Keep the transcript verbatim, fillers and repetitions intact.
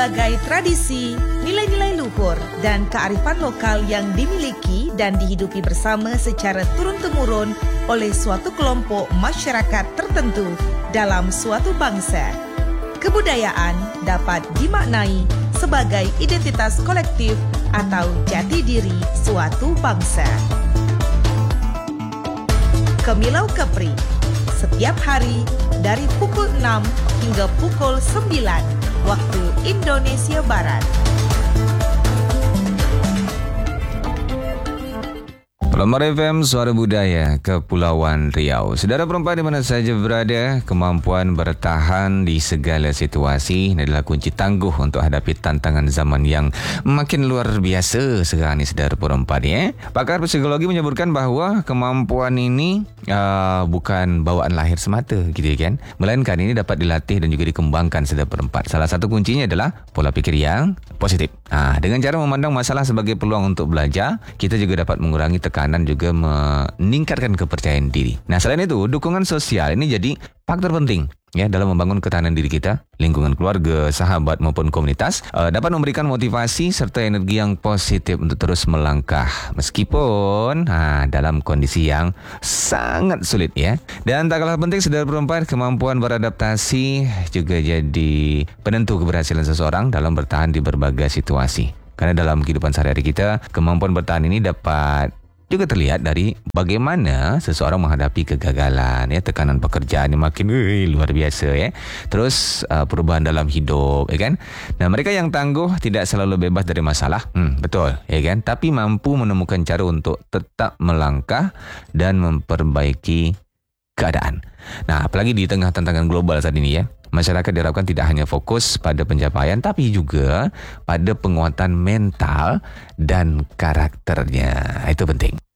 Sebagai tradisi, nilai-nilai luhur dan kearifan lokal yang dimiliki dan dihidupi bersama secara turun-temurun oleh suatu kelompok masyarakat tertentu dalam suatu bangsa. Kebudayaan dapat dimaknai sebagai identitas kolektif atau jati diri suatu bangsa. Kemilau Kepri, setiap hari dari pukul enam hingga pukul sembilan waktu Indonesia Barat. Pelamar F M, Suara Budaya, Kepulauan Riau. Saudara perempuan di mana saja berada, kemampuan bertahan di segala situasi adalah kunci tangguh untuk hadapi tantangan zaman yang makin luar biasa sekarang ni, saudara perempuan ya. Pakar psikologi menyebutkan bahawa kemampuan ini uh, bukan bawaan lahir semata, gitu kan, melainkan ini dapat dilatih dan juga dikembangkan, saudara perempuan. Salah satu kuncinya adalah pola pikir yang positif. Ha, dengan cara memandang masalah sebagai peluang untuk belajar, kita juga dapat mengurangi tekanan dan juga meningkatkan kepercayaan diri. Nah, selain itu, dukungan sosial ini jadi faktor penting ya dalam membangun ketahanan diri kita. Lingkungan keluarga, sahabat maupun komunitas uh, dapat memberikan motivasi serta energi yang positif untuk terus melangkah meskipun ha, dalam kondisi yang sangat sulit ya. Dan tak kalah penting, saudara perempuan, kemampuan beradaptasi juga jadi penentu keberhasilan seseorang dalam bertahan di berbagai situasi. Karena dalam kehidupan sehari-hari kita, kemampuan bertahan ini dapat juga terlihat dari bagaimana seseorang menghadapi kegagalan ya, tekanan pekerjaan yang makin ui, luar biasa ya. Terus uh, perubahan dalam hidup ya kan. Nah, mereka yang tangguh tidak selalu bebas dari masalah. Hmm, betul ya kan, tapi mampu menemukan cara untuk tetap melangkah dan memperbaiki keadaan. Nah, apalagi di tengah tantangan global saat ini ya. Masyarakat diharapkan tidak hanya fokus pada pencapaian, tapi juga pada penguatan mental dan karakternya. Itu penting.